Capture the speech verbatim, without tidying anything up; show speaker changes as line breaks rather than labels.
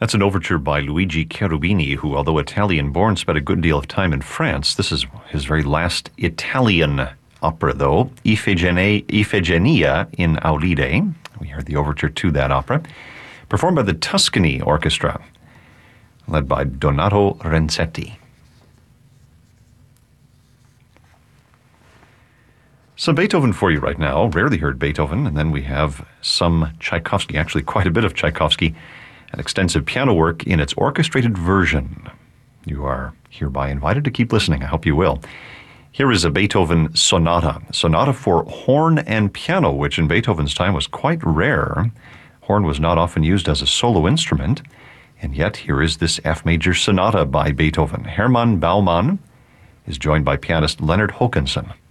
That's an overture by Luigi Cherubini, who, although Italian-born, spent a good deal of time in France. This is his very last Italian opera, though, Ifigenia, Ifigenia in Aulide. We heard the overture to that opera, performed by the Tuscany Orchestra, led by Donato Renzetti. Some Beethoven for you right now. Rarely heard Beethoven, and then we have some Tchaikovsky, actually quite a bit of Tchaikovsky, an extensive piano work in its orchestrated version. You are hereby invited to keep listening. I hope you will. Here is a Beethoven sonata, sonata for horn and piano, which in Beethoven's time was quite rare. Horn was not often used as a solo instrument, and yet here is this F major sonata by Beethoven. Hermann Baumann is joined by pianist Leonard Hokanson.